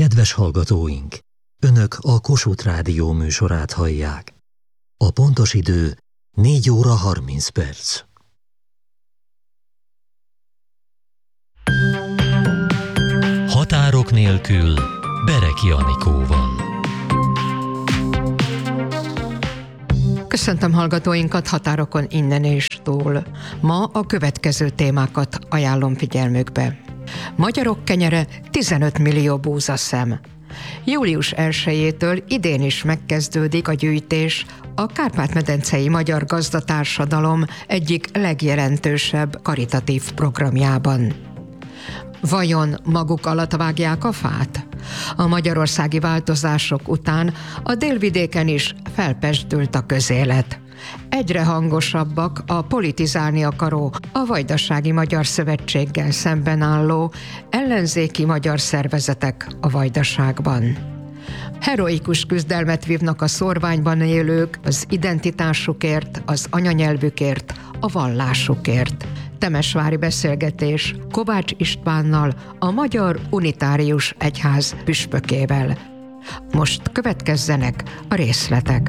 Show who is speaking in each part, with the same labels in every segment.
Speaker 1: Kedves hallgatóink! Önök a Kossuth Rádió műsorát hallják. A pontos idő 4 óra 30 perc. Határok nélkül Bereki Anikóval.
Speaker 2: Köszöntöm hallgatóinkat határokon innen és túl. Ma a következő témákat ajánlom figyelmükbe. Magyarok kenyere 15 millió búzaszem. Július 1-től idén is megkezdődik a gyűjtés a Kárpát-medencei Magyar Gazdatársadalom egyik legjelentősebb karitatív programjában. Vajon maguk alatt vágják a fát? A magyarországi változások után a délvidéken is felpezsdült a közélet. Egyre hangosabbak a politizálni akaró, a Vajdasági Magyar Szövetséggel szemben álló ellenzéki magyar szervezetek a Vajdaságban. Heroikus küzdelmet vívnak a szórványban élők az identitásukért, az anyanyelvükért, a vallásukért. Temesvári beszélgetés Kovács Istvánnal, a Magyar Unitárius Egyház püspökével. Most következzenek a részletek.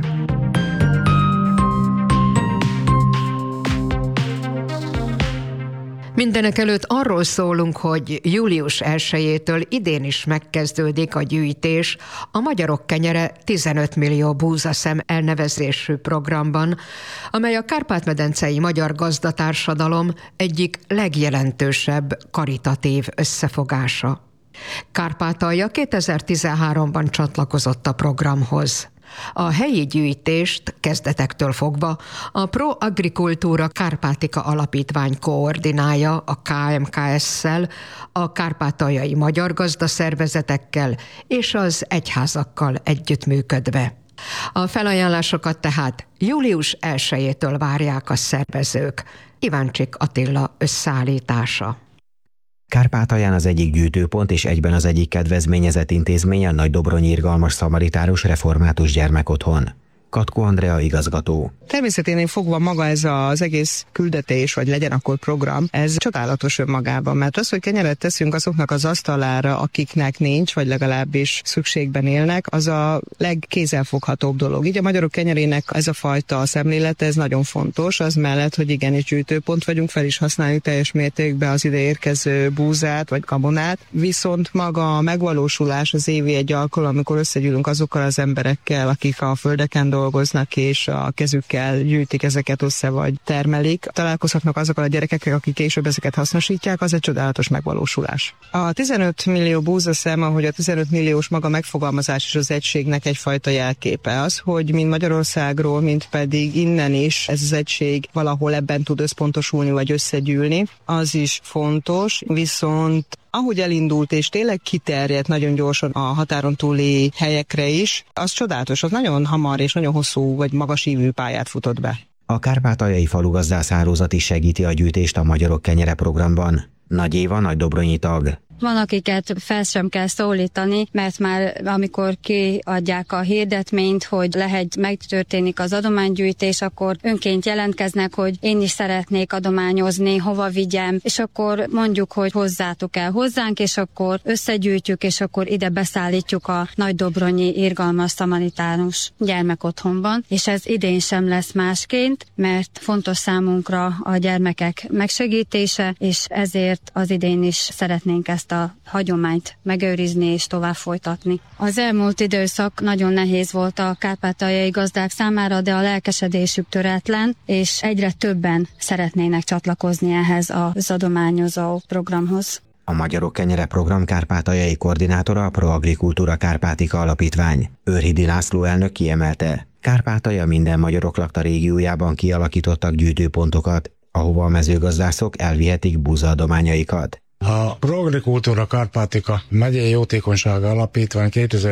Speaker 2: Mindenekelőtt arról szólunk, hogy július 1-től idén is megkezdődik a gyűjtés a Magyarok kenyere 15 millió búzaszem elnevezésű programban, amely a Kárpát-medencei Magyar Gazdatársadalom egyik legjelentősebb karitatív összefogása. Kárpátalja 2013-ban csatlakozott a programhoz. A helyi gyűjtést kezdetektől fogva a Pro Agricultura Carpatica Alapítvány koordinálja a KMKS-szel, a kárpátaljai magyar gazdaszervezetekkel és az egyházakkal együttműködve. A felajánlásokat tehát július 1-től várják a szervezők. Iváncsik Attila összeállítása.
Speaker 3: Kárpátalján az egyik gyűjtőpont és egyben az egyik kedvezményezett intézmény a Nagydobronyi Irgalmas Szamaritárius Református Gyermekotthon. Katkó Andrea igazgató.
Speaker 4: Természeténél fogva maga ez az egész küldetés, vagy legyen akkor program, ez csodálatos önmagában, mert az, hogy kenyeret teszünk azoknak az asztalára, akiknek nincs, vagy legalábbis szükségben élnek, az a legkézzelfoghatóbb dolog. Így a magyarok kenyerének ez a fajta szemlélete, ez nagyon fontos, az mellett, hogy igenis gyűjtőpont vagyunk, fel is használjuk teljes mértékben az ide érkező búzát, vagy gabonát, viszont maga a megvalósulás az évi egy alkalom, amikor összegyűlünk azokkal az emberekkel, akik a földeken dolgoznak, és a kezükkel gyűjtik ezeket össze, vagy termelik. Találkozhatnak azokkal a gyerekekkel, akik később ezeket hasznosítják, az egy csodálatos megvalósulás. A 15 millió búzaszem, ahogy a 15 milliós maga megfogalmazás is az egységnek egyfajta jelképe az, hogy mind Magyarországról, mind pedig innen is ez az egység valahol ebben tud összpontosulni, vagy összegyűlni. Az is fontos, viszont ahogy elindult és tényleg kiterjedt nagyon gyorsan a határon túli helyekre is, az csodálatos, az nagyon hamar és nagyon hosszú vagy magas ívű pályát futott be.
Speaker 3: A kárpátaljai falugazdászhálózat is segíti a gyűjtést a Magyarok kenyere programban. Nagy Éva nagydobronyi tag.
Speaker 5: Van, akiket fel sem kell szólítani, mert már amikor kiadják a hirdetményt, hogy megtörténik az adománygyűjtés, akkor önként jelentkeznek, hogy én is szeretnék adományozni, hova vigyem, és akkor mondjuk, hogy hozzátok el hozzánk, és akkor összegyűjtjük, és akkor ide beszállítjuk a Nagydobronyi Irgalmas Szamaritárius Gyermekotthonban, és ez idén sem lesz másként, mert fontos számunkra a gyermekek megsegítése, és ezért az idén is szeretnénk ezt a hagyományt megőrizni és tovább folytatni. Az elmúlt időszak nagyon nehéz volt a kárpátaljai gazdák számára, de a lelkesedésük töretlen, és egyre többen szeretnének csatlakozni ehhez az adományozó programhoz.
Speaker 3: A Magyarok kenyere program kárpátaljai koordinátora a Pro Agricultura Carpatica Alapítvány. Őrhidi László elnök kiemelte, Kárpátalja minden magyarok lakta régiójában kialakítottak gyűjtőpontokat, ahova a mezőgazdászok elvihetik búzaadományaikat.
Speaker 6: A Pro Agricultura Carpatica megyei jótékonysági alapítvány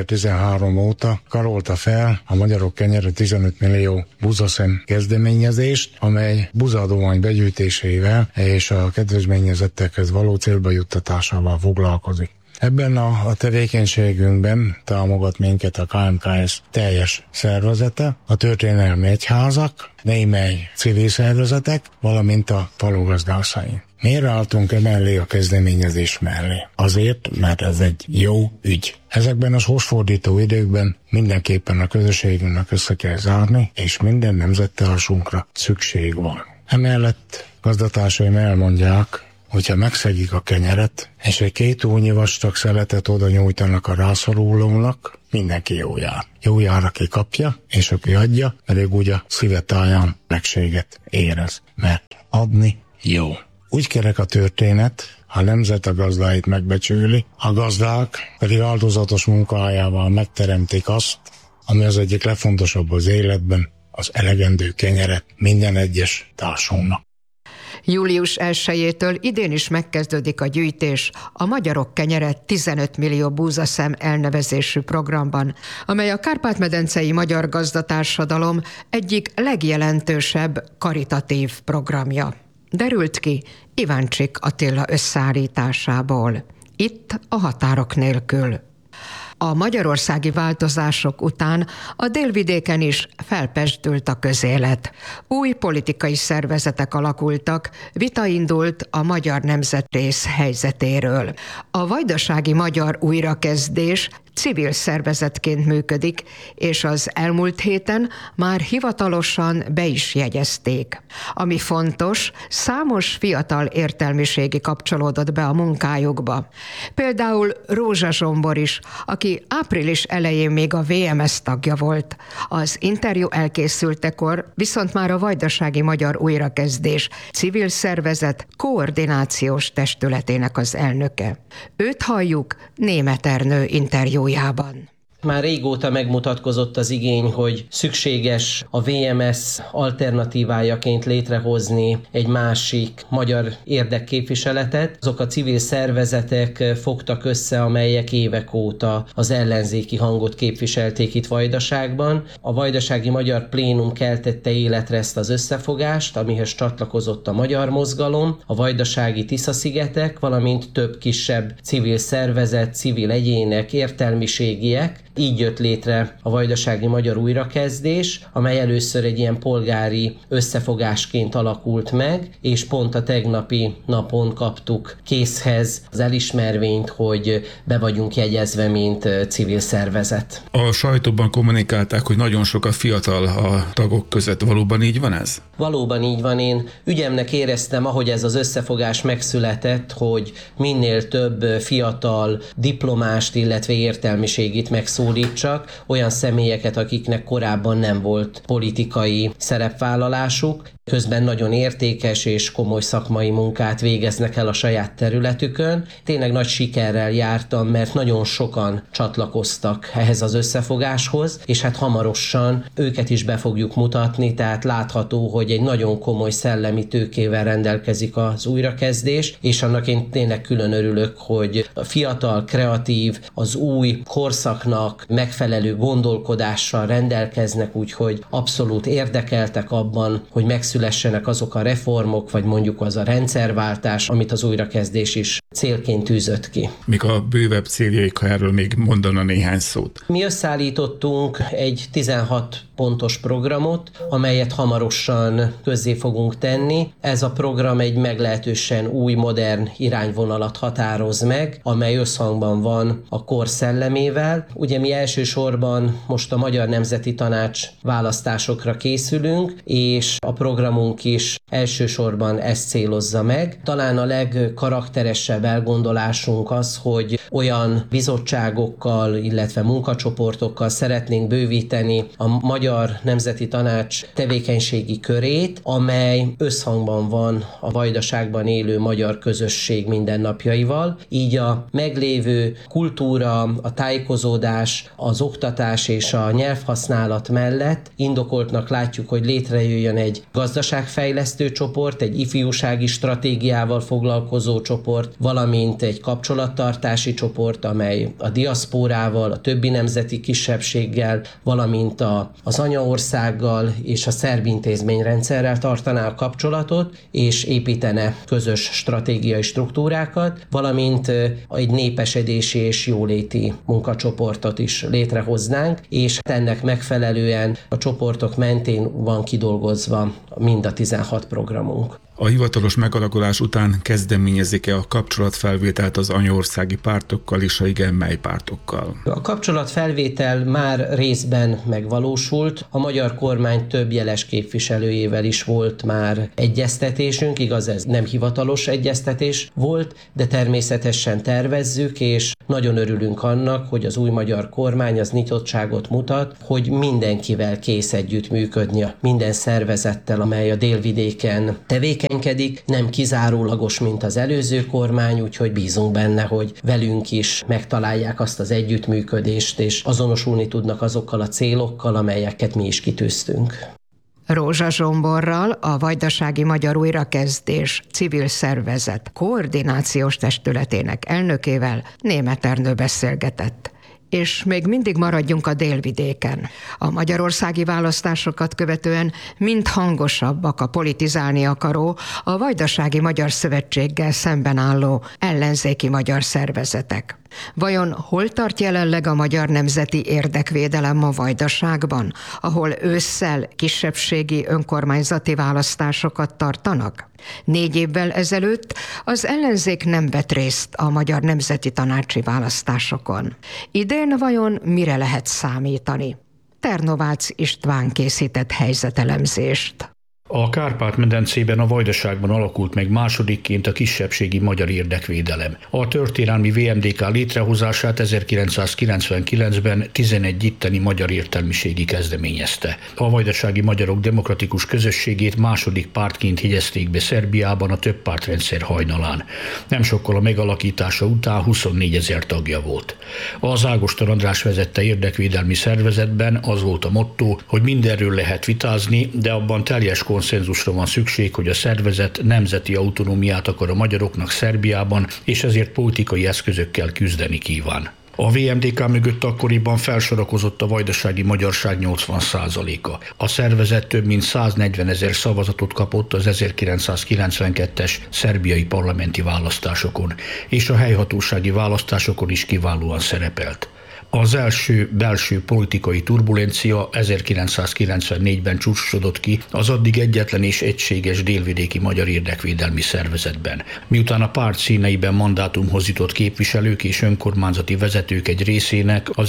Speaker 6: 2013 óta karolta fel a Magyarok kenyere 15 millió búzaszem kezdeményezést, amely búzaadomány begyűjtésével és a kedvezményezettekhez való célba juttatásával foglalkozik. Ebben a tevékenységünkben támogat minket a KMKS teljes szervezete, a történelmi egyházak, némely civil szervezetek, valamint a falugazdászai. Miért álltunk emellé a kezdeményezés mellé? Azért, mert ez egy jó ügy. Ezekben a sorsfordító időkben mindenképpen a közösségünknek össze kell zárni, és minden nemzettársunkra szükség van. Emellett gazdátársaim elmondják, hogyha megszegik a kenyeret, és egy 2 ujjnyi vastag szeletet oda nyújtanak a rászorulónak, mindenki jó jár. Jó jár, aki kapja, és aki adja, pedig úgy a szívetáján megséget érez. Mert adni jó. Úgy kerek a történet, ha a nemzet a gazdáit megbecsüli, a gazdák pedig áldozatos munkájával megteremtik azt, ami az egyik legfontosabb az életben, az elegendő kenyeret minden egyes társunknak.
Speaker 2: Július 1-től idén is megkezdődik a gyűjtés a Magyarok kenyere 15 millió búzaszem elnevezésű programban, amely a Kárpát-medencei Magyar Gazdatársadalom egyik legjelentősebb karitatív programja. Derült ki Iváncsik Attila összeállításából. Itt a Határok nélkül. A magyarországi változások után a délvidéken is felpezsdült a közélet. Új politikai szervezetek alakultak, vita indult a magyar nemzetrész helyzetéről. A vajdasági magyar újrakezdés civil szervezetként működik, és az elmúlt héten már hivatalosan be is jegyezték. Ami fontos, számos fiatal értelmiségi kapcsolódott be a munkájukba. Például Rózsa Zsombor is, aki április elején még a VMS tagja volt. Az interjú elkészültekor viszont már a Vajdasági Magyar Újrakezdés civil szervezet koordinációs testületének az elnöke. Őt halljuk Németh Ernő interjújában.
Speaker 7: Már régóta megmutatkozott az igény, hogy szükséges a VMS alternatívájaként létrehozni egy másik magyar érdekképviseletet. Azok a civil szervezetek fogtak össze, amelyek évek óta az ellenzéki hangot képviselték itt Vajdaságban. A Vajdasági Magyar Plénum keltette életre ezt az összefogást, amihez csatlakozott a Magyar Mozgalom, a Vajdasági Tisza-szigetek, valamint több kisebb civil szervezet, civil egyének, értelmiségiek. Így jött létre a Vajdasági Magyar Újrakezdés, amely először egy ilyen polgári összefogásként alakult meg, és pont a tegnapi napon kaptuk készhez az elismervényt, hogy be vagyunk jegyezve, mint civil szervezet.
Speaker 8: A sajtóban kommunikálták, hogy nagyon sok a fiatal a tagok között. Valóban így van ez?
Speaker 7: Valóban így van. Én ügyemnek éreztem, ahogy ez az összefogás megszületett, hogy minél több fiatal diplomást, illetve értelmiségit megszólítsak, olyan személyeket, akiknek korábban nem volt politikai szerepvállalásuk, közben nagyon értékes és komoly szakmai munkát végeznek el a saját területükön. Tényleg nagy sikerrel jártam, mert nagyon sokan csatlakoztak ehhez az összefogáshoz, és hát hamarosan őket is be fogjuk mutatni, tehát látható, hogy egy nagyon komoly szellemi tőkével rendelkezik az újrakezdés, és annak én tényleg külön örülök, hogy a fiatal, kreatív, az új korszaknak megfelelő gondolkodással rendelkeznek, úgyhogy abszolút érdekeltek abban, hogy megszülessenek azok a reformok, vagy mondjuk az a rendszerváltás, amit az újrakezdés is célként tűzött ki.
Speaker 8: Mik a bővebb céljaik, ha erről még mondana néhány szót?
Speaker 7: Mi összeállítottunk egy 16 pontos programot, amelyet hamarosan közzé fogunk tenni. Ez a program egy meglehetősen új, modern irányvonalat határoz meg, amely összhangban van a kor szellemével. Ugye mi elsősorban most a Magyar Nemzeti Tanács választásokra készülünk, és a programunk is elsősorban ezt célozza meg. Talán a legkarakteresebb elgondolásunk az, hogy olyan bizottságokkal, illetve munkacsoportokkal szeretnénk bővíteni a Magyar Nemzeti Tanács tevékenységi körét, amely összhangban van a Vajdaságban élő magyar közösség mindennapjaival. Így a meglévő kultúra, a tájékozódás, az oktatás és a nyelvhasználat mellett indokoltnak látjuk, hogy létrejöjjön egy gazdaságfejlesztő csoport, egy ifjúsági stratégiával foglalkozó csoport, valamint egy kapcsolattartási csoport, amely a diaszpórával, a többi nemzeti kisebbséggel, valamint az anyaországgal és a szerb intézményrendszerrel tartaná a kapcsolatot, és építene közös stratégiai struktúrákat, valamint egy népesedési és jóléti munkacsoportot is létrehoznánk, és ennek megfelelően a csoportok mentén van kidolgozva mind a 16 programunk.
Speaker 8: A hivatalos megalakulás után kezdeményezik-e a kapcsolatfelvételt az anyaországi pártokkal és a igen mely pártokkal?
Speaker 7: A kapcsolatfelvétel már részben megvalósult. A magyar kormány több jeles képviselőjével is volt már egyeztetésünk, igaz, ez nem hivatalos egyeztetés volt, de természetesen tervezzük, és nagyon örülünk annak, hogy az új magyar kormány az nyitottságot mutat, hogy mindenkivel kész együttműködni, minden szervezettel, amely a délvidéken tevékenykedik, nem kizárólagos, mint az előző kormány, úgyhogy bízunk benne, hogy velünk is megtalálják azt az együttműködést, és azonosulni tudnak azokkal a célokkal, amelyeket mi is kitűztünk.
Speaker 2: Rózsa Zsomborral, a Vajdasági Magyar Újrakezdés civil szervezet koordinációs testületének elnökével Németh Ernő beszélgetett. És még mindig maradjunk a délvidéken. A magyarországi választásokat követően mind hangosabbak a politizálni akaró, a Vajdasági Magyar Szövetséggel szemben álló ellenzéki magyar szervezetek. Vajon hol tart jelenleg a magyar nemzeti érdekvédelem a Vajdaságban, ahol ősszel kisebbségi önkormányzati választásokat tartanak? 4 évvel ezelőtt az ellenzék nem vett részt a magyar nemzeti tanácsi választásokon. Idén vajon mire lehet számítani? Ternovácz István készített helyzetelemzést.
Speaker 9: A Kárpát-medencében a Vajdaságban alakult meg másodikként a kisebbségi magyar érdekvédelem. A történelmi VMDK létrehozását 1999-ben 11 itteni magyar értelmiségi kezdeményezte. A Vajdasági Magyarok Demokratikus Közösségét második pártként jegyezték be Szerbiában a többpártrendszer hajnalán. Nem sokkal a megalakítása után 24 000 tagja volt. Az Ágoston András vezette érdekvédelmi szervezetben az volt a motto, hogy mindenről lehet vitázni, de abban teljes konszenzusra van szükség, hogy a szervezet nemzeti autonómiát akar a magyaroknak Szerbiában, és ezért politikai eszközökkel küzdeni kíván. A VMDK mögött akkoriban felsorakozott a vajdasági magyarság 80%-a. A szervezet több mint 140 000 szavazatot kapott az 1992-es szerbiai parlamenti választásokon, és a helyhatósági választásokon is kiválóan szerepelt. Az első belső politikai turbulencia 1994-ben csúcsosodott ki az addig egyetlen és egységes délvidéki magyar érdekvédelmi szervezetben. Miután a párt színeiben mandátumhoz jutott képviselők és önkormányzati vezetők egy részének az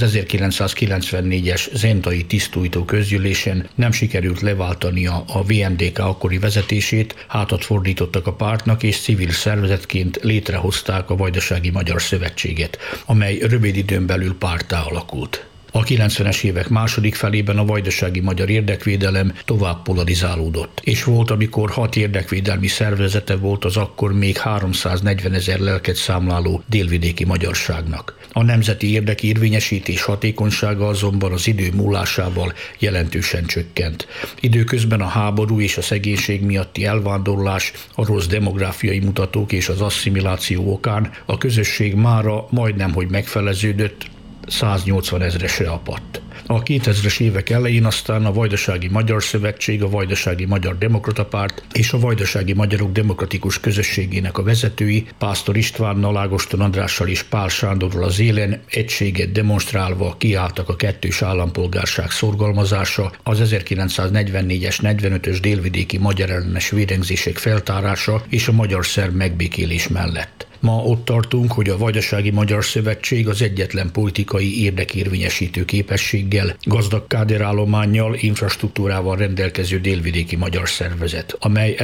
Speaker 9: 1994-es zentai tisztújtó közgyűlésen nem sikerült leváltania a VMDK akkori vezetését, hátat fordítottak a pártnak és civil szervezetként létrehozták a Vajdasági Magyar Szövetséget, amely rövid időn belül párttá alakult. A 90-es évek második felében a vajdasági magyar érdekvédelem tovább polarizálódott, és volt, amikor 6 érdekvédelmi szervezete volt az akkor még 340 000 lelket számláló délvidéki magyarságnak. A nemzeti érdekérvényesítés hatékonysága azonban az idő múlásával jelentősen csökkent. Időközben a háború és a szegénység miatti elvándorlás, a rossz demográfiai mutatók és az asszimiláció okán a közösség mára majdnem hogy megfeleződött, 180 000-esre apadt. A 2000-es évek elején aztán a Vajdasági Magyar Szövetség, a Vajdasági Magyar Demokrata Párt és a Vajdasági Magyarok Demokratikus Közösségének a vezetői Pásztor Istvánnal, Ágoston Andrással és Pál Sándorral az élen egységet demonstrálva kiálltak a kettős állampolgárság szorgalmazása, az 1944-es, 45-ös délvidéki magyar ellenes vérengzések feltárása és a magyar-szerb megbékélés mellett. Ma ott tartunk, hogy a Vajdasági Magyar Szövetség az egyetlen politikai érdekérvényesítő képességgel, gazdag káderállománnyal, infrastruktúrával rendelkező délvidéki magyar szervezet, amely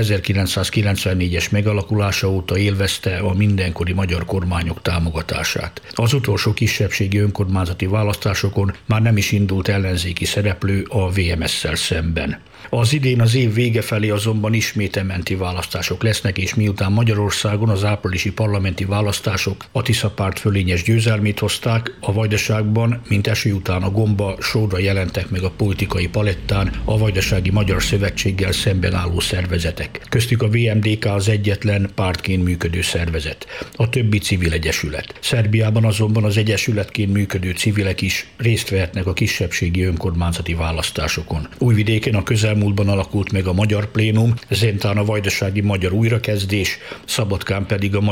Speaker 9: 1994-es megalakulása óta élvezte a mindenkori magyar kormányok támogatását. Az utolsó kisebbségi önkormányzati választásokon már nem is indult ellenzéki szereplő a VMS-szel szemben. Az idén az év vége felé azonban ismét menti választások lesznek, és miután Magyarországon az áprilisi parlamenti választások a Tisza párt fölényes győzelmét hozták, a Vajdaságban, mint eső után a gomba, sorra jelentek meg a politikai palettán a Vajdasági Magyar Szövetséggel szemben álló szervezetek. Köztük a VMDK az egyetlen pártként működő szervezet, a többi civil egyesület. Szerbiában azonban az egyesületként működő civilek is részt vehetnek a kisebbségi önkormányzati választásokon. Újvidéken a közelmúltban alakult meg a Magyar Plénum, Zentán a Vajdasági Magyar Újrakezdés, Szabadkán pedig a Magyar Alternatív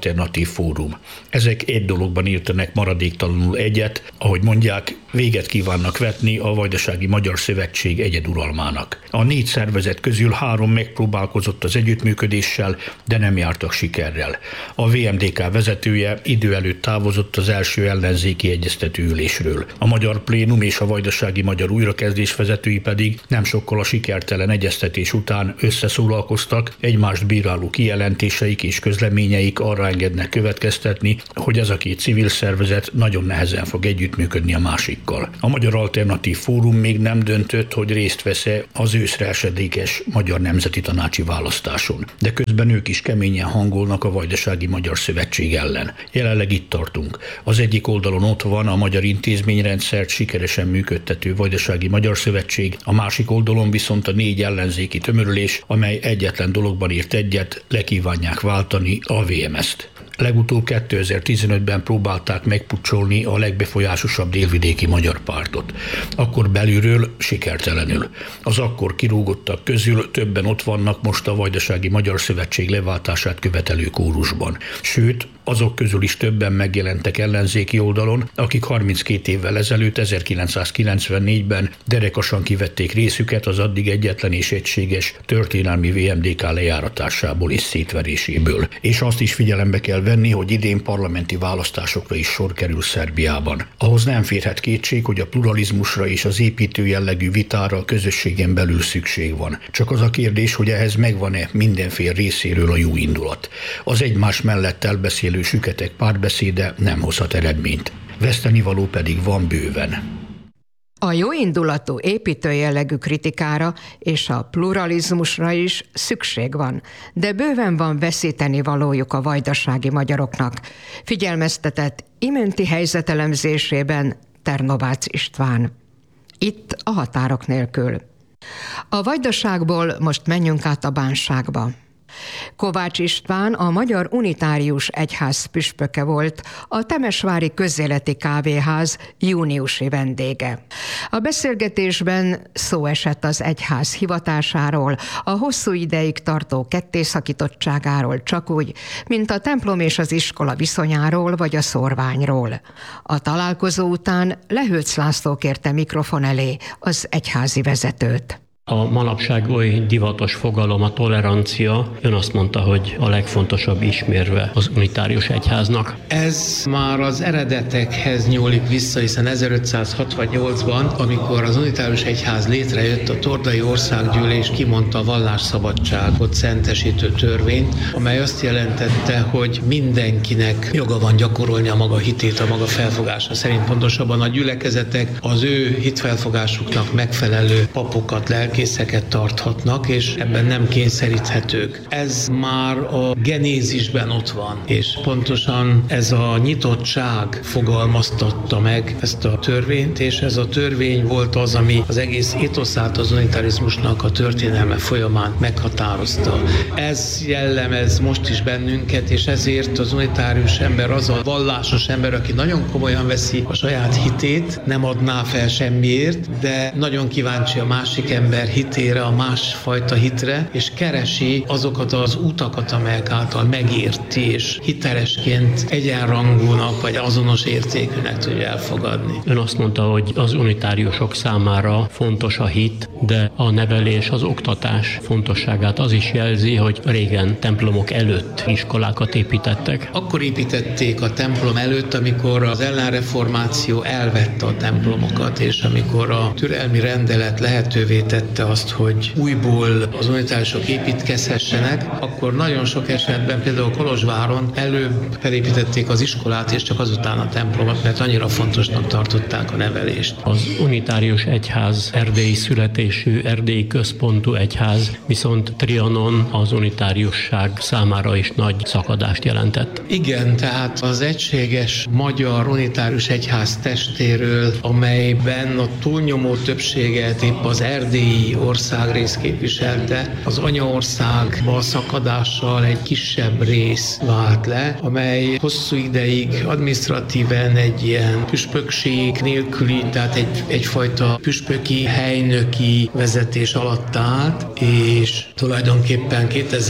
Speaker 9: Alternatív Fórum. Ezek egy dologban értenek maradéktalanul egyet, ahogy mondják, véget kívánnak vetni a Vajdasági Magyar Szövetség egyeduralmának. A 4 szervezet közül 3 megpróbálkozott az együttműködéssel, de nem jártak sikerrel. A VMDK vezetője idő előtt távozott az első ellenzéki egyeztető ülésről. A Magyar Plénum és a Vajdasági Magyar Újrakezdés vezetői pedig nem sokkal a sikertelen egyeztetés után összeszólalkoztak, egymást bíráló kijelentéseik és közleményeik arra engednek következtetni, hogy ez a 2 civil szervezet nagyon nehezen fog együttműködni a másikkal. A Magyar Alternatív Fórum még nem döntött, hogy részt vesz-e az őszre esedékes Magyar Nemzeti Tanácsi választáson, de közben ők is keményen hangolnak a Vajdasági Magyar Szövetség ellen. Jelenleg itt tartunk. Az egyik oldalon ott van a magyar intézményrendszert sikeresen működtető Vajdasági Magyar Szövetség, a másik oldalon viszont a 4 ellenzéki tömörülés, amely egyetlen dologban ért egyet, le kívánják váltani a VMS-t. Legutóbb 2015-ben próbálták megpucsolni a legbefolyásosabb délvidéki magyar pártot. Akkor belülről sikertelenül. Az akkor kirúgottak közül többen ott vannak most a Vajdasági Magyar Szövetség leváltását követelő kórusban. Sőt, azok közül is többen megjelentek ellenzéki oldalon, akik 32 évvel ezelőtt, 1994-ben derekasan kivették részüket az addig egyetlen és egységes történelmi VMDK lejáratásából és szétveréséből. És azt is figyelembe kell venni, hogy idén parlamenti választásokra is sor kerül Szerbiában. Ahhoz nem férhet kétség, hogy a pluralizmusra és az építő jellegű vitára a közösségen belül szükség van. Csak az a kérdés, hogy ehhez megvan-e mindenféle részéről a jó indulat. Az egymás mellett elbeszélő süketek párbeszéde nem hozhat eredményt. Vesztenivaló pedig van bőven.
Speaker 2: A jóindulatú építő jellegű kritikára és a pluralizmusra is szükség van, de bőven van veszíteni valójuk a vajdasági magyaroknak, figyelmeztetett iménti helyzetelemzésében Ternovácz István. Itt a határok nélkül. A Vajdaságból most menjünk át a Bánságba. Kovács István a Magyar Unitárius Egyház püspöke volt, a Temesvári Közéleti Kávéház júniusi vendége. A beszélgetésben szó esett az egyház hivatásáról, a hosszú ideig tartó kettészakítottságáról, csak úgy, mint a templom és az iskola viszonyáról vagy a szorványról. A találkozó után Lehőc László kérte mikrofon elé az egyházi vezetőt.
Speaker 10: A manapság oly divatos fogalom a tolerancia, ön azt mondta, hogy a legfontosabb ismérve az unitárius egyháznak.
Speaker 11: Ez már az eredetekhez nyúlik vissza, hiszen 1568-ban, amikor az unitárius egyház létrejött, a Tordai Országgyűlés kimondta a vallásszabadságot szentesítő törvényt, amely azt jelentette, hogy mindenkinek joga van gyakorolni a maga hitét, a maga felfogása szerint. Pontosabban a gyülekezetek az ő hitfelfogásuknak megfelelő papokat, lelkészeket tarthatnak, és ebben nem kényszeríthetők. Ez már a genézisben ott van, és pontosan ez a nyitottság fogalmaztatta meg ezt a törvényt, és ez a törvény volt az, ami az egész étoszát az unitarizmusnak a történelme folyamán meghatározta. Ez jellemez most is bennünket, és ezért az unitárius ember az a vallásos ember, aki nagyon komolyan veszi a saját hitét, nem adná fel semmiért, de nagyon kíváncsi a másik ember hitére, a másfajta hitre, és keresi azokat az utakat, amelyek által megérti, és hitelesként egyenrangúnak, vagy azonos értékűnek tudja elfogadni.
Speaker 10: Ön azt mondta, hogy az unitáriusok számára fontos a hit, de a nevelés, az oktatás fontosságát az is jelzi, hogy régen templomok előtt iskolákat építettek.
Speaker 11: Akkor építették a templom előtt, amikor az ellenreformáció elvette a templomokat, és amikor a türelmi rendelet lehetővé tette azt, hogy újból az unitáriusok építkezhessenek, akkor nagyon sok esetben, például Kolozsváron előbb felépítették az iskolát, és csak azután a templomot, mert annyira fontosnak tartották a nevelést.
Speaker 10: Az unitárius egyház erdélyi születésű, erdélyi központú egyház, viszont Trianon az unitáriusság számára is nagy szakadást jelentett.
Speaker 11: Igen, tehát az egységes magyar unitárius egyház testéről, amelyben a túlnyomó többséget épp az erdélyi kolozsvári országrész képviselte. Az anyaországba szakadással egy kisebb rész vált le, amely hosszú ideig adminisztratíven egy ilyen püspökség nélküli, tehát egyfajta püspöki, helynöki vezetés alatt állt, és tulajdonképpen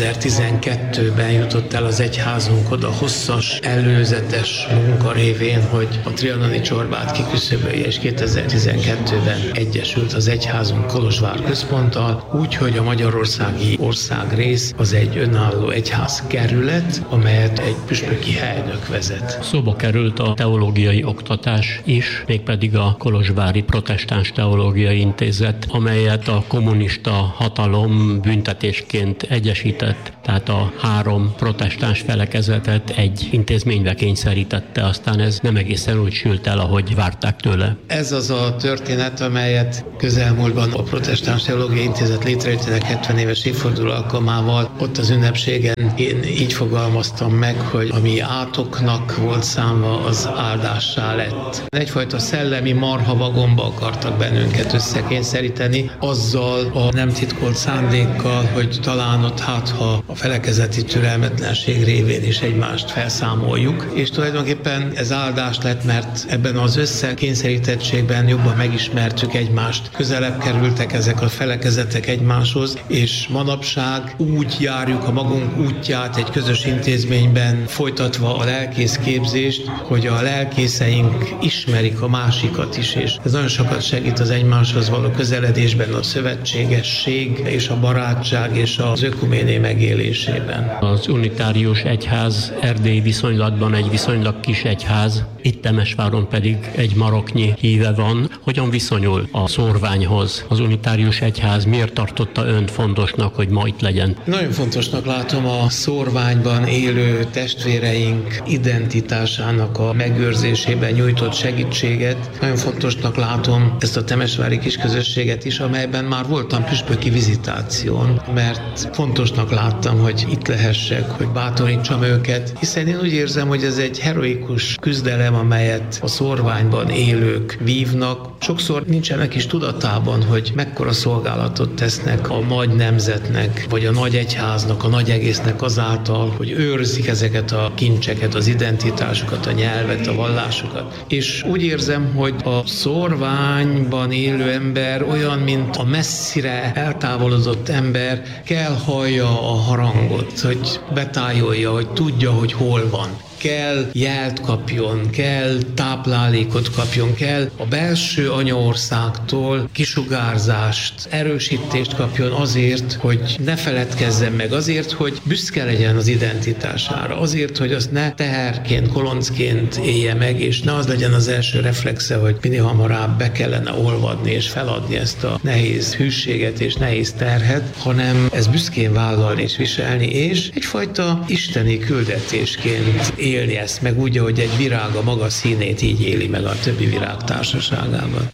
Speaker 11: 2012-ben jutott el az egyházunk oda hosszas előzetes munka révén, hogy a trianoni csorbát kiküszöbölje, és 2012-ben egyesült az egyházunk Kolozsvár központtal, úgyhogy a magyarországi országrész az egy önálló egyházkerület, amelyet egy püspöki helynök vezet.
Speaker 10: Szóba került a teológiai oktatás is, mégpedig a Kolozsvári Protestáns Teológiai Intézet, amelyet a kommunista hatalom büntetésként egyesített, tehát a 3 protestáns felekezetet egy intézménybe kényszerítette, aztán ez nem egészen úgy sült el, ahogy várták tőle.
Speaker 11: Ez az a történet, amelyet közelmúltban a Protestáns Teológiai Intézet létrejöttének 70 éves évforduló alkalmával ott az ünnepségen én így fogalmaztam meg, hogy ami átoknak volt számva, az áldássá lett. Egyfajta szellemi marha vagomba akartak bennünket összekényszeríteni, azzal a nem titkolt szándékkal, hogy talán ott ha a felekezeti türelmetlenség révén is egymást felszámoljuk, és tulajdonképpen ez áldás lett, mert ebben az összekényszerítettségben jobban megismertük egymást, közelebb kerültek ezek a felekezetek egymáshoz, és manapság úgy járjuk a magunk útját egy közös intézményben, folytatva a lelkészképzést, hogy a lelkészeink ismerik a másikat is, és ez nagyon sokat segít az egymáshoz való közeledésben, a szövetségesség és a barátság és az ökuméné megélésében.
Speaker 10: Az unitárius egyház erdélyi viszonylatban egy viszonylag kis egyház, itt Temesváron pedig egy maroknyi híve van. Hogyan viszonyul a szórványhoz? Az unitárius egyház miért tartotta önt fontosnak, hogy ma itt legyen?
Speaker 11: Nagyon fontosnak látom a szórványban élő testvéreink identitásának a megőrzésében nyújtott segítséget. Nagyon fontosnak látom ezt a temesvári kisközösséget is, amelyben már voltam püspöki vizitáción, mert fontosnak láttam, hogy itt lehessek, hogy bátorítsam őket, hiszen én úgy érzem, hogy ez egy heroikus küzdelem, amelyet a szórványban élők vívnak. Sokszor nincsenek is tudatában, hogy mekkora szolgálatot tesznek a nagy nemzetnek, vagy a nagy egyháznak, a nagy egésznek azáltal, hogy őrzik ezeket a kincseket, az identitásukat, a nyelvet, a vallásukat. És úgy érzem, hogy a szórványban élő ember olyan, mint a messzire eltávolodott ember, kell hallja a harangot, hogy betájolja, hogy tudja, hogy hol van. Kell jelt kapjon, kell táplálékot kapjon, kell a belső anyaországtól kisugárzást, erősítést kapjon azért, hogy ne feledkezzen meg, azért, hogy büszke legyen az identitására, azért, hogy azt ne teherként, koloncként élje meg, és ne az legyen az első reflexe, hogy minél hamarabb be kellene olvadni és feladni ezt a nehéz hűséget és nehéz terhet, hanem ezt büszkén vállalni és viselni, és egyfajta isteni küldetésként élni ezt meg úgy, hogy egy virág a maga színét így éli meg a többi virág társaságában.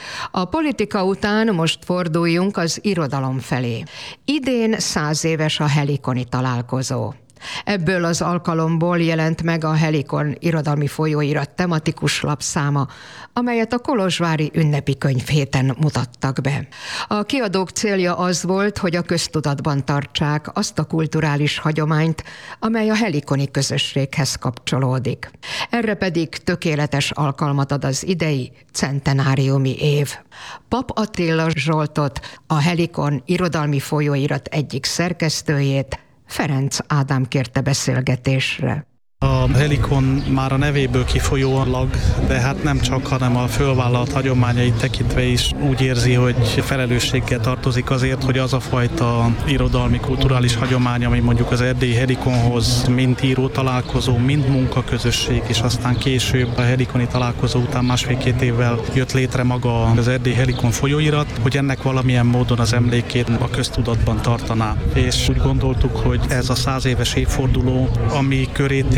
Speaker 2: A politika után most forduljunk az irodalom felé. Idén 100 éves a Helikoni találkozó. Ebből az alkalomból jelent meg a Helikon irodalmi folyóirat tematikus lapszáma, amelyet a kolozsvári ünnepi könyvhéten mutattak be. A kiadók célja az volt, hogy a köztudatban tartsák azt a kulturális hagyományt, amely a helikoni közösséghez kapcsolódik. Erre pedig tökéletes alkalmat ad az idei centenáriumi év. Pap Attila Zsoltot, a Helikon irodalmi folyóirat egyik szerkesztőjét, Ferenc Ádám kérte beszélgetésre.
Speaker 12: A Helikon már a nevéből kifolyólag, de hát nem csak, hanem a fölvállalt hagyományait tekintve is úgy érzi, hogy felelősséggel tartozik azért, hogy az a fajta irodalmi, kulturális hagyomány, ami mondjuk az erdélyi Helikonhoz mind író találkozó, mind munkaközösség, és aztán később a helikoni találkozó után 1,5-2 évvel jött létre maga az erdélyi Helikon folyóirat, hogy ennek valamilyen módon az emlékét a köztudatban tartaná. És úgy gondoltuk, hogy ez a 100 éves évforduló, ami köré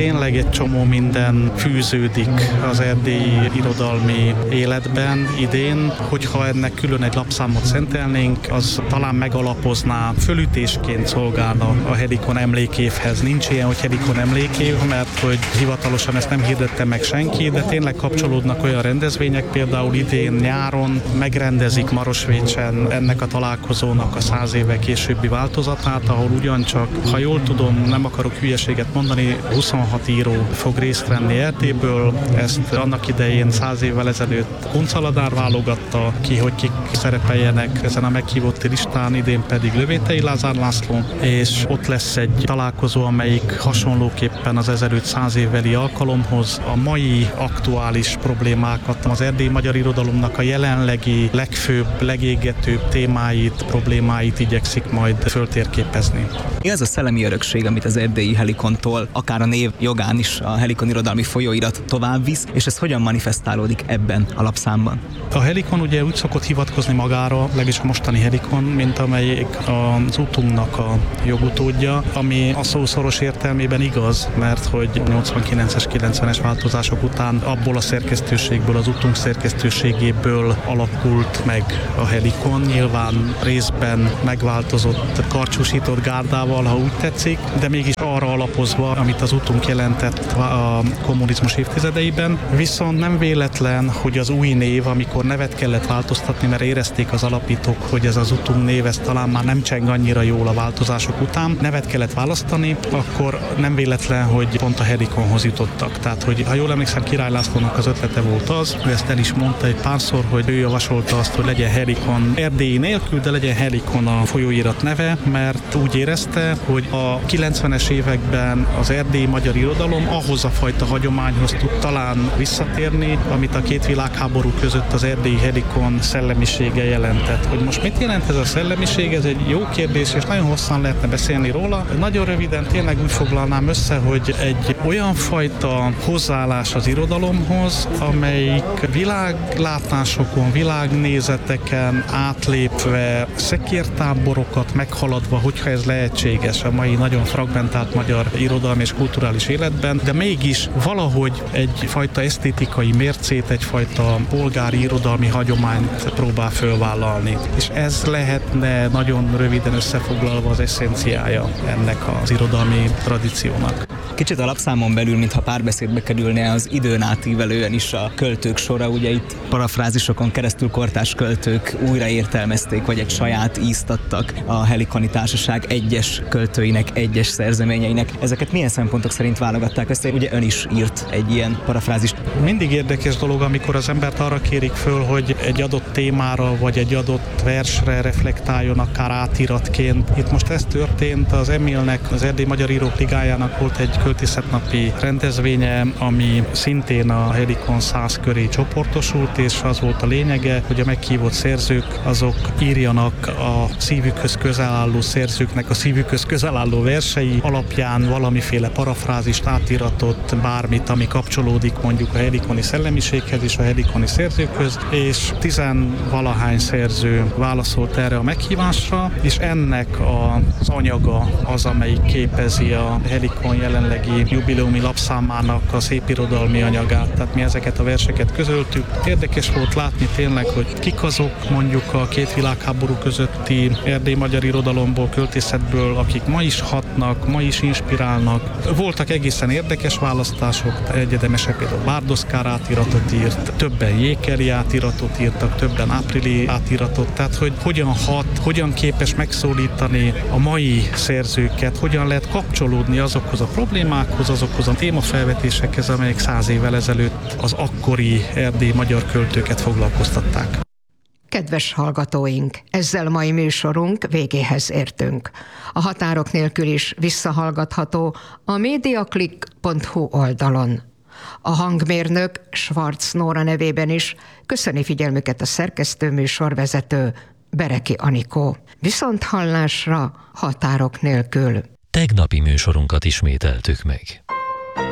Speaker 12: tényleg egy csomó minden fűződik az erdélyi irodalmi életben idén, hogyha ennek külön egy lapszámot szentelnénk, az talán megalapozná, fölütésként szolgálna a Helikon emlékévhez. Nincs ilyen, hogy Helikon emlékév, mert hogy hivatalosan ezt nem hirdette meg senki, de tényleg kapcsolódnak olyan rendezvények, például idén nyáron megrendezik Marosvécsen ennek a találkozónak a 100 éve későbbi változatát, ahol ugyancsak, ha jól tudom, nem akarok hülyeséget mondani, 26 író fog részt venni Erdélyből. Ezt annak idején 100 évvel ezelőtt Kuncaladár válogatta ki, hogy kik szerepeljenek ezen a meghívott listán, idén pedig Lövétei Lázár László, és ott lesz egy találkozó, amelyik hasonlóképpen az ezelőtt 100 évveli alkalomhoz a mai aktuális problémákat, az erdélyi magyar irodalomnak a jelenlegi, legfőbb, legégetőbb témáit, problémáit igyekszik majd föltérképezni.
Speaker 13: Mi az a szellemi örökség, amit az erdélyi Helikontól, akár a név jogán is a Helikon irodalmi folyóirat tovább visz, és ez hogyan manifestálódik ebben a lapszámban?
Speaker 12: A Helikon ugye úgy szokott hivatkozni magára, legalábbis a mostani Helikon, mint amelyik az utunknak a jogutódja, ami a szó szoros értelmében igaz, mert hogy 89-es, 90-es változások után abból a szerkesztőségből, az utunk szerkesztőségéből alakult meg a Helikon. Nyilván részben megváltozott, karcsúsított gárdával, ha úgy tetszik, de mégis arra alapozva, amit az utunk jelentett a kommunizmus évtizedeiben. Viszont nem véletlen, hogy az új név, amikor nevet kellett változtatni, mert érezték az alapítók, hogy ez az utunk név, ez talán már nem cseng annyira jól a változások után, nevet kellett választani, akkor nem véletlen, hogy pont a Helikonhoz jutottak. Tehát, hogy ha jól emlékszem, Király Lászlónak az ötlete volt az, ő ezt el is mondta egy párszor, hogy ő javasolta azt, hogy legyen Helikon erdélyi nélkül, de legyen Helikon a folyóirat neve, mert úgy érezte, hogy a 90-es években az erdélyi magyar irodalom ahhoz a fajta hagyományhoz tud talán visszatérni, amit a két világháború között az erdélyi Helikon szellemisége jelentett. Hogy most mit jelent ez a szellemiség? Ez egy jó kérdés, és nagyon hosszan lehetne beszélni róla. Nagyon röviden tényleg úgy foglalnám össze, hogy egy olyan fajta hozzáállás az irodalomhoz, amelyik világlátásokon, világnézeteken átlépve, szekértáborokat meghaladva, hogyha ez lehetséges a mai nagyon fragmentált magyar irodalmi és kulturális életben, de mégis valahogy egyfajta esztétikai mércét, egyfajta polgári irodalmi hagyományt próbál fölvállalni. És ez lehetne nagyon röviden összefoglalva az eszenciája ennek az irodalmi tradíciónak.
Speaker 13: Kicsit a lapszámon belül, mintha párbeszédbe kerülne az időn átívelően is a költők sora, ugye itt parafrázisokon keresztül kortárs költők újraértelmezték, vagy egy saját ízt adtak a Helikoni Társaság egyes költőinek, egyes szerzeményeinek. Ezeket milyen szempontok szerint válogatták össze? Ugye ön is írt egy ilyen parafrázist.
Speaker 12: Mindig érdekes dolog, amikor az embert arra kérik föl, hogy egy adott témára, vagy egy adott versre reflektáljon, akár átiratként. Itt most ez történt, az Emilnek, az Erdélyi Magyar Írók Ligájának volt egy költészetnapi rendezvénye, ami szintén a Helikon 100 köré csoportosult, és az volt a lényege, hogy a meghívott szerzők azok írjanak a szívükhöz közel álló szerzőknek a szívükhöz közel álló versei alapján valamiféle parafrázist, átiratot, bármit, ami kapcsolódik mondjuk a helikoni szellemiséghez és a helikoni szerzőkhöz, és 10-valahány szerző válaszolt erre a meghívásra, és ennek az anyaga az, amelyik képezi a Helikon jelenlegi jubileumi lapszámának a szépirodalmi anyagát. Tehát mi ezeket a verseket közöltük. Érdekes volt látni tényleg, hogy kik azok mondjuk a két világháború közötti erdélyi magyar irodalomból, költészetből, akik ma is hatnak, ma is inspirálnak. Voltak egészen érdekes választások, egyedemese például Bárdoszkár átiratot írt, többen Jékeri átiratot írtak, többen Áprili átiratot, tehát hogy hogyan hat, hogyan képes megszólítani a mai szerzőket, hogyan lehet kapcsolódni azokhoz a problémákhoz, azokhoz a témafelvetésekhez, amelyek 100 évvel ezelőtt az akkori erdélyi magyar költőket foglalkoztatták.
Speaker 2: Kedves hallgatóink, ezzel mai műsorunk végéhez értünk. A határok nélkül is visszahallgatható a mediaclick.hu oldalon. A hangmérnök Schwarz Nóra nevében is köszöni figyelmüket a szerkesztő műsorvezető Bereki Anikó. Viszonthallásra határok nélkül.
Speaker 1: Tegnapi műsorunkat ismételtük meg.